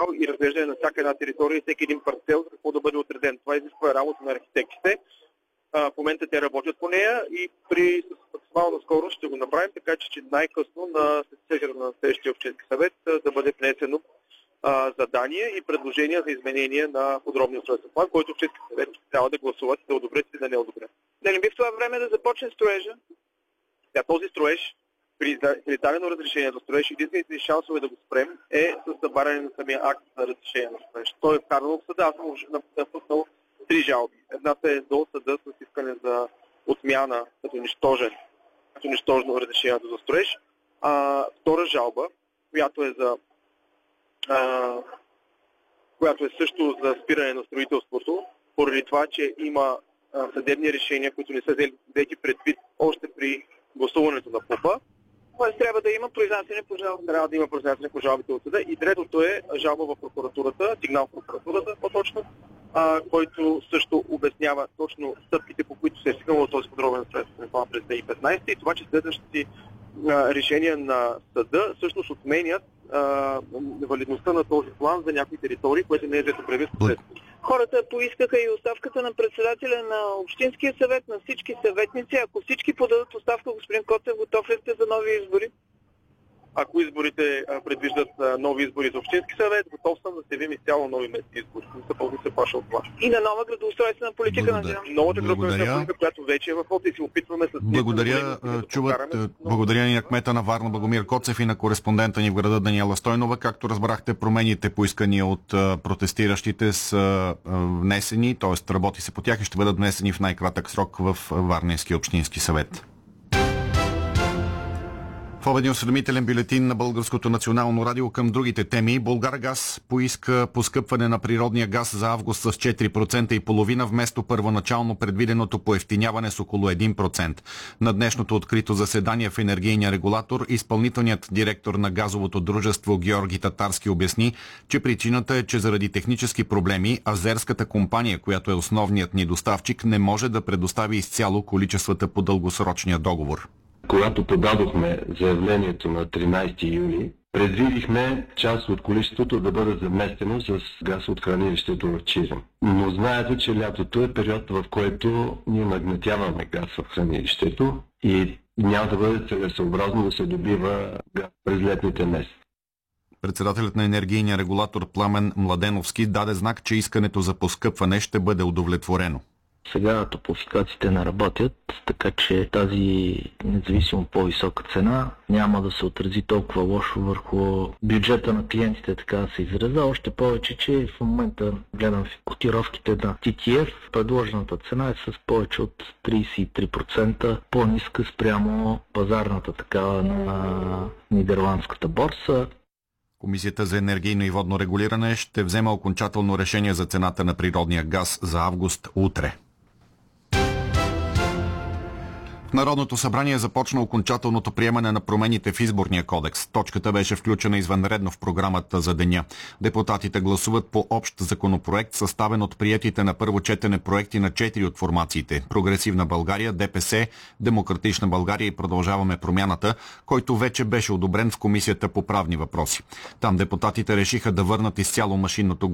потенциал и разглеждане на всяка една територия и всеки един парцел, за какво да бъде отреден. Това изисква работа на архитектите. В момента те работят по нея и при максимална скорост ще го направим, така че най-късно на сесията на следващия общински съвет да бъде внесено задание и предложения за изменение на подробния устройствен план, който общински съвет трябва да гласуват, да одобрят и да не одобрят. Да не би в това време да започне строежа? Този строеж, при дадено разрешение за строеж, единствените шансове да го спрем е с събаряне на самия акт за разрешение на строеж. Той е вкарано в съда, аз съм напуснал 3 жалби. Едната е до съда с искане за отмяна като нищожно разрешението за строеж. Втора жалба, която е също за спиране на строителството, поради това, че има съдебни решения, които не са взети предвид още при гласуването на ПУП-а. Тоест трябва да има произнасяне по жалбите. Трябва да има произнасяне по жалбите от съда. И третото е жалба в прокуратурата, сигнал в прокуратурата по-точно, който също обяснява точно стъпките, по които се е стигнало този подробен устройствен план през 2015 и това, че следващите решения на съда всъщност отменят валидността на този план за някои територии, което не е взето предвид. Хората поискаха и оставката на председателя на Общинския съвет, на всички съветници. Ако всички подадат оставка, господин Котев, готов ли сте за нови избори? Ако изборите предвиждат нови избори за Общински съвет, готов съм да се явим изцяло нови местни избори. Не се плаша от това. И на нова градоустройствена политика, надявам. Новата градоустройствена политика, която вече е в ход и си опитваме с... Благодаря и на кмета на Варна Благомир Коцев и на кореспондента ни в града Даниела Стойнова. Както разбрахте, промените поискания от протестиращите са внесени, т.е. работи се по тях и ще бъдат внесени в най-кратък срок в Варненския общински съвет. В обедния осведомителен бюлетин на Българското национално радио към другите теми, Булгаргаз поиска поскъпване на природния газ за август с 4,5% вместо първоначално предвиденото поевтиняване с около 1%. На днешното открито заседание в енергийния регулатор изпълнителният директор на газовото дружество Георги Татарски обясни, че причината е, че заради технически проблеми азерската компания, която е основният ни доставчик, не може да предостави изцяло количествата по дългосрочния договор. Когато подадохме заявлението на 13 юли, предвидихме част от количеството да бъде заместено с газ от хранилището в Чирен. Но знаете, че лятото е период, в който ние нагнетяваме газ в хранилището и няма да бъде целесъобразно да се добива газ през летните месеци. Председателят на енергийния регулатор Пламен Младеновски даде знак, че искането за поскъпване ще бъде удовлетворено. Сега топлофикациите не работят, така че тази независимо по-висока цена няма да се отрази толкова лошо върху бюджета на клиентите, така да се израза. Още повече, че в момента гледам котировките на TTF, предложената цена е с повече от 33% по-ниска спрямо пазарната такава на нидерландската борса. Комисията за енергийно и водно регулиране ще взема окончателно решение за цената на природния газ за август утре. В Народното събрание започна окончателното приемане на промените в изборния кодекс. Точката беше включена извънредно в програмата за деня. Депутатите гласуват по общ законопроект, съставен от приетите на първо четене проекти на 4 от формациите: Прогресивна България, ДПС, Демократична България и Продължаваме промяната, който вече беше одобрен в Комисията по правни въпроси. Там депутатите решиха да върнат изцяло машинното